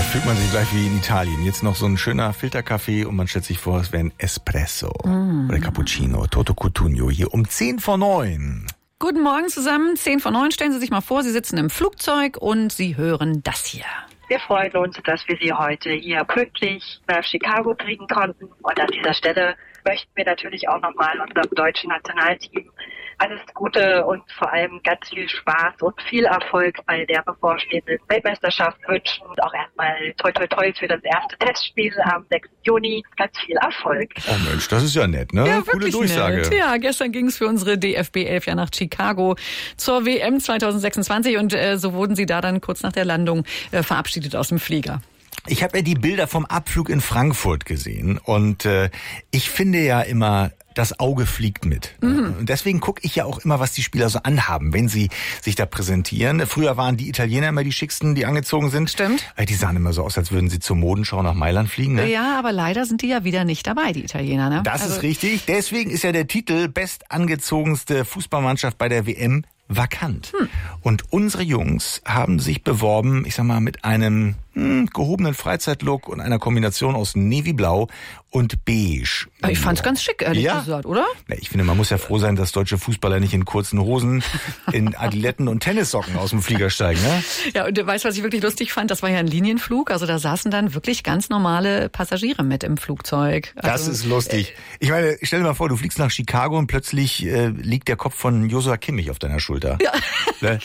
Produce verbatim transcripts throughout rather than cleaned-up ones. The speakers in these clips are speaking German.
fühlt man sich gleich wie in Italien. Jetzt noch so ein schöner Filterkaffee und man stellt sich vor, es wäre ein Espresso mm. oder Cappuccino, Toto Cutugno hier um zehn vor neun. Guten Morgen zusammen, zehn vor neun. Stellen Sie sich mal vor, Sie sitzen im Flugzeug und Sie hören das hier. Wir freuen uns, dass wir Sie heute hier pünktlich nach Chicago kriegen konnten. Und an dieser Stelle möchten wir natürlich auch nochmal unserem deutschen Nationalteam alles Gute und vor allem ganz viel Spaß und viel Erfolg bei der bevorstehenden Weltmeisterschaft wünschen. Und auch erstmal toi toi toi für das erste Testspiel am sechsten Juni. Ganz viel Erfolg. Oh Mensch, das ist ja nett, ne? Ja, coole Durchsage. Nett. Ja, gestern ging es für unsere D F B elf ja nach Chicago zur W M zwanzig sechsundzwanzig und äh, so wurden sie da dann kurz nach der Landung äh, verabschiedet aus dem Flieger. Ich habe ja die Bilder vom Abflug in Frankfurt gesehen und äh, ich finde ja immer, das Auge fliegt mit. Mhm. Und deswegen gucke ich ja auch immer, was die Spieler so anhaben, wenn sie sich da präsentieren. Früher waren die Italiener immer die schicksten, die angezogen sind. Stimmt. Die sahen immer so aus, als würden sie zur Modenschau nach Mailand fliegen. Ne? Ja, aber leider sind die ja wieder nicht dabei, die Italiener. Ne? Das also ist richtig. Deswegen ist ja der Titel bestangezogenste Fußballmannschaft bei der W M vakant. Hm. Und unsere Jungs haben sich beworben, ich sag mal, mit einem hm, gehobenen Freizeitlook und einer Kombination aus Navyblau und Beige. Ich fand's ganz schick, ehrlich ja. gesagt, oder? Ja, ich finde, man muss ja froh sein, dass deutsche Fußballer nicht in kurzen Hosen, in Adiletten und Tennissocken aus dem Flieger steigen. Ne? Ja, und du weißt, was ich wirklich lustig fand? Das war ja ein Linienflug. Also da saßen dann wirklich ganz normale Passagiere mit im Flugzeug. Also, das ist lustig. Ich meine, stell dir mal vor, du fliegst nach Chicago und plötzlich äh, liegt der Kopf von Joshua Kimmich auf deiner Schulter. Ja. Ne?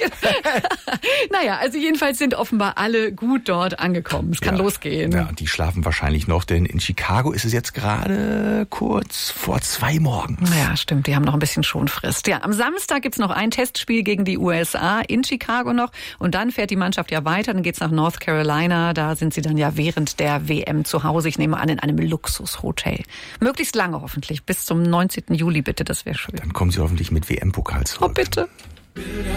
Naja, also jedenfalls sind offenbar alle gut dort angekommen. Es kann ja. losgehen. Ja, und die schlafen wahrscheinlich noch, denn in Chicago ist es jetzt gerade kurz vor zwei morgens. Ja, stimmt. Die haben noch ein bisschen Schonfrist. Ja, am Samstag gibt's noch ein Testspiel gegen die U S A in Chicago noch. Und dann fährt die Mannschaft ja weiter. Dann geht's nach North Carolina. Da sind sie dann ja während der W M zu Hause. Ich nehme an, in einem Luxushotel. Möglichst lange hoffentlich. Bis zum neunzehnten Juli bitte. Das wäre schön. Dann kommen sie hoffentlich mit W M-Pokal zurück. Oh, bitte.